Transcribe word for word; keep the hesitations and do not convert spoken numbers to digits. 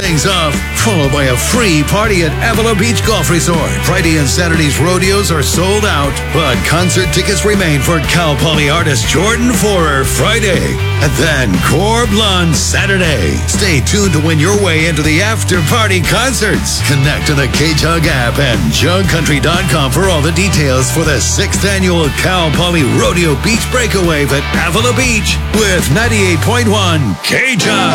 things off, followed by a free party at Avila Beach Golf Resort. Friday and Saturday's rodeos are sold out, but concert tickets remain for Cal Poly artist Jordan Forer Friday. And then Corb Lund Saturday. Stay tuned to win your way into the after-party concerts. Connect to the K-Jug app and jug country dot com for all the details for the sixth annual Cal Poly Rodeo Beach Breakaway at Avila Beach with ninety-eight point one K-Jug.